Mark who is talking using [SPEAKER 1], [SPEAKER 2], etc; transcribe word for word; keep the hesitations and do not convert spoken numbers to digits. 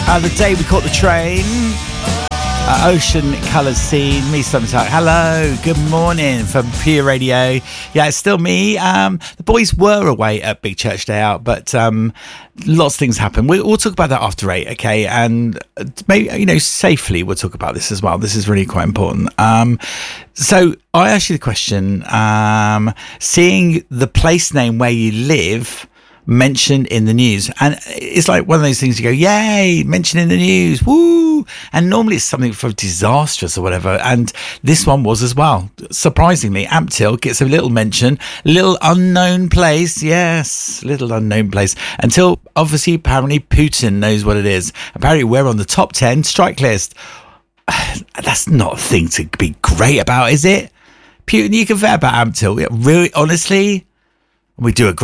[SPEAKER 1] Uh, the day we caught the train. Uh, ocean colours scene. Me, Summertime. Hello. Good morning from Pure Radio. Yeah, it's still me. Um, the boys were away at Big Church Day Out, but um, lots of things happen. We, we'll talk about that after eight, okay? And maybe, you know, safely we'll talk about this as well. This is really quite important. Um, so I asked you the question, um, seeing the place name where you live mentioned in the news, and it's like one of those things you go, yay, mentioned in the news, woo, and normally it's something for disastrous or whatever, and this one was as well. Surprisingly, Ampthill gets a little mention, little unknown place, yes, little unknown place, until obviously apparently Putin knows what it is. Apparently we're on the top ten strike list. That's not a thing to be great about, is it? Putin, you can forget about Ampthill. Really, honestly, we do a great